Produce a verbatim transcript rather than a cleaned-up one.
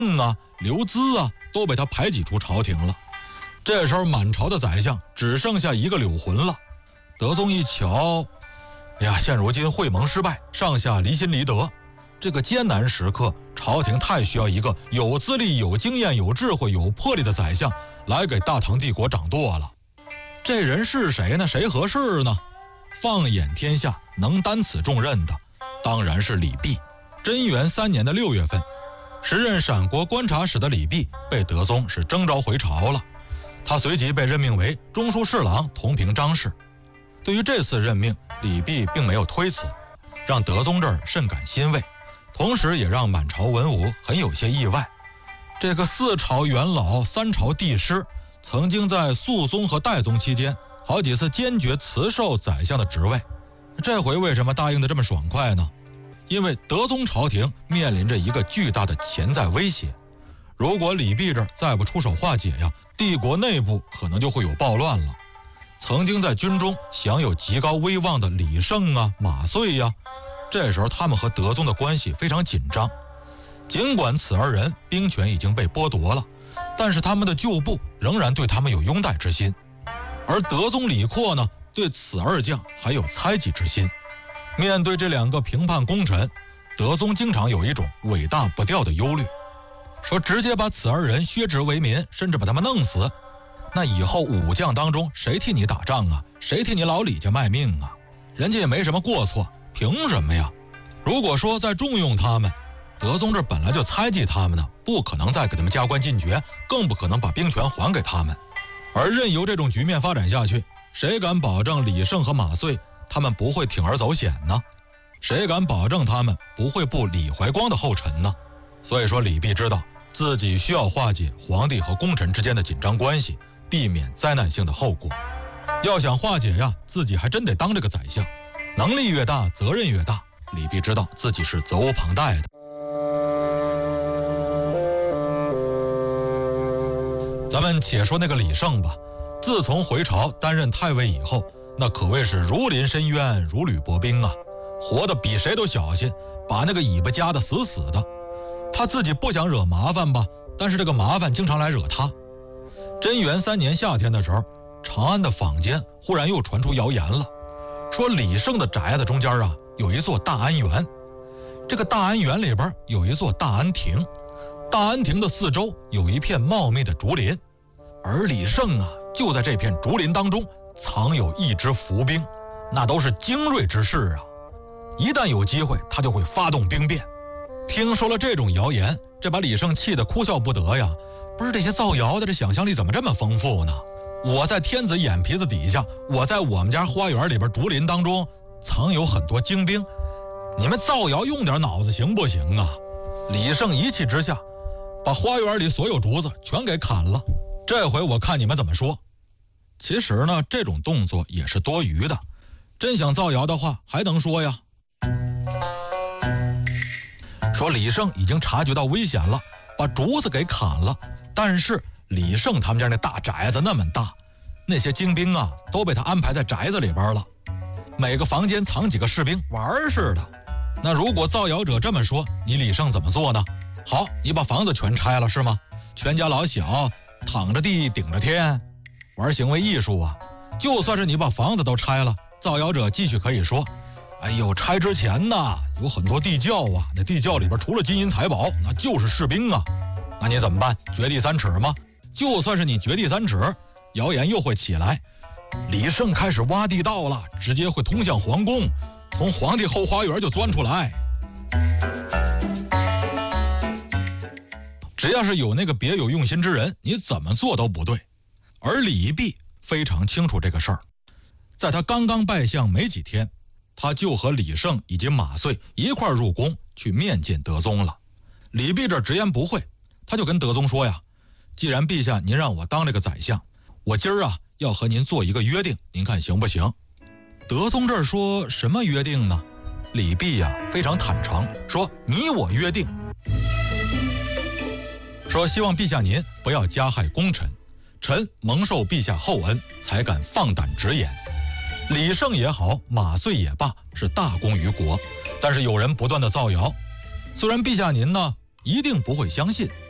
嗯啊、刘资啊，都被他排挤出朝廷了。这时候满朝的宰相只剩下一个柳浑了。德宗一瞧，哎呀，现如今会盟失败，上下离心离德，这个艰难时刻，朝廷太需要一个有资历、有经验、有智慧、有魄力的宰相来给大唐帝国掌舵了。这人是谁呢？谁合适呢？放眼天下，能担此重任的当然是李泌。贞元三年的六月份，时任陕国观察使的李泌被德宗是征召回朝了。他随即被任命为中书侍郎，同平章事。对于这次任命，李泌并没有推辞，让德宗这儿甚感欣慰，同时也让满朝文武很有些意外。这个四朝元老、三朝帝师，曾经在肃宗和代宗期间好几次坚决辞授宰相的职位，这回为什么答应得这么爽快呢？因为德宗朝廷面临着一个巨大的潜在威胁，如果李泌这儿再不出手化解呀，帝国内部可能就会有暴乱了。曾经在军中享有极高威望的李胜啊、马遂呀，这时候他们和德宗的关系非常紧张。尽管此二人兵权已经被剥夺了，但是他们的旧部仍然对他们有拥戴之心。而德宗李阔呢，对此二将还有猜忌之心。面对这两个平叛功臣，德宗经常有一种尾大不掉的忧虑，说直接把此二人削职为民，甚至把他们弄死，那以后武将当中谁替你打仗啊？谁替你老李家卖命啊？人家也没什么过错，凭什么呀？如果说再重用他们，德宗这本来就猜忌他们呢，不可能再给他们加官进爵，更不可能把兵权还给他们。而任由这种局面发展下去，谁敢保证李胜和马遂他们不会铤而走险呢？谁敢保证他们不会步李怀光的后尘呢？所以说李泌知道自己需要化解皇帝和功臣之间的紧张关系，避免灾难性的后果。要想化解呀，自己还真得当这个宰相，能力越大责任越大。李泌知道自己是责无旁贷的。咱们且说那个李胜吧，自从回朝担任太尉以后，那可谓是如临深渊，如履薄冰啊，活得比谁都小心，把那个尾巴夹得死死的。他自己不想惹麻烦吧，但是这个麻烦经常来惹他。贞元三年夏天的时候，长安的坊间忽然又传出谣言了，说李胜的宅子中间啊有一座大安园，这个大安园里边有一座大安亭，大安亭的四周有一片茂密的竹林，而李胜啊就在这片竹林当中藏有一支伏兵，那都是精锐之士啊，一旦有机会他就会发动兵变。听说了这种谣言，这把李胜气得哭笑不得呀，不是这些造谣的这想象力怎么这么丰富呢？我在天子眼皮子底下，我在我们家花园里边竹林当中藏有很多精兵，你们造谣用点脑子行不行啊？李胜一气之下把花园里所有竹子全给砍了，这回我看你们怎么说。其实呢，这种动作也是多余的，真想造谣的话还能说呀。说李胜已经察觉到危险了，把竹子给砍了，但是李胜他们家那大宅子那么大，那些精兵啊都被他安排在宅子里边了，每个房间藏几个士兵玩似的。那如果造谣者这么说，你李胜怎么做呢？好，你把房子全拆了是吗？全家老小躺着地顶着天，玩行为艺术啊。就算是你把房子都拆了，造谣者继续可以说，哎呦，拆之前呢有很多地窖啊，那地窖里边除了金银财宝那就是士兵啊。那你怎么办？掘地三尺吗？就算是你掘地三尺，谣言又会起来，李胜开始挖地道了，直接会通向皇宫，从皇帝后花园就钻出来。只要是有那个别有用心之人，你怎么做都不对。而李泌非常清楚这个事儿，在他刚刚拜相没几天，他就和李胜以及马遂一块入宫去面见德宗了。李泌这直言不讳，他就跟德宗说呀，既然陛下您让我当这个宰相，我今儿啊要和您做一个约定，您看行不行？德宗这儿说什么约定呢？李泌呀非常坦诚，说你我约定，说希望陛下您不要加害功臣，臣蒙受陛下厚恩，才敢放胆直言。李胜也好，马遂也罢，是大功于国，但是有人不断的造谣，虽然陛下您呢一定不会相信，